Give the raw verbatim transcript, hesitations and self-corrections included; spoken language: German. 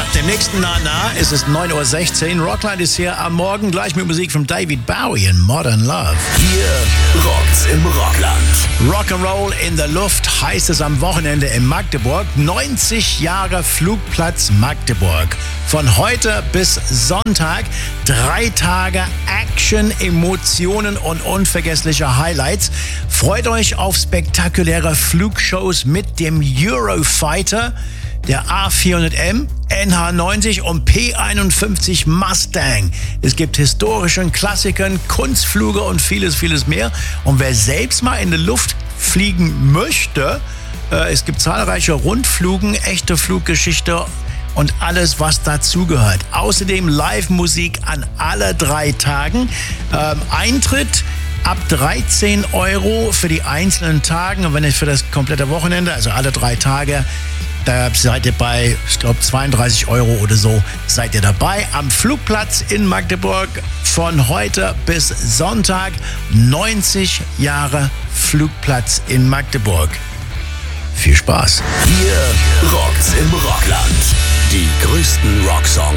dem nächsten Na-Na ist es neun Uhr sechzehn. Rockland ist hier am Morgen, gleich mit Musik von David Bowie in Modern Love. Hier rockt's im Rockland. Rock'n'Roll in der Luft heißt es am Wochenende in Magdeburg. neunzig Jahre Flugplatz Magdeburg. Von heute bis Sonntag drei Tage Action, Emotionen und unvergessliche Highlights. Freut euch auf spektakuläre Flugshows mit dem Eurofighter, der A vierhundert M, N H neunzig und P einundfünfzig Mustang. Es gibt historischen Klassikern, Kunstflüge und vieles, vieles mehr. Und wer selbst mal in der Luft fliegen möchte, äh, es gibt zahlreiche Rundflügen, echte Fluggeschichte und alles, was dazugehört. Außerdem Live-Musik an alle drei Tagen. Ähm, Eintritt ab dreizehn Euro für die einzelnen Tage. Und wenn nicht für das komplette Wochenende, also alle drei Tage, da seid ihr bei, ich glaube, zweiunddreißig Euro oder so, seid ihr dabei. Am Flugplatz in Magdeburg von heute bis Sonntag. neunzig Jahre Flugplatz in Magdeburg. Viel Spaß. Hier rockt's im Rockland. Die größten Rocksongs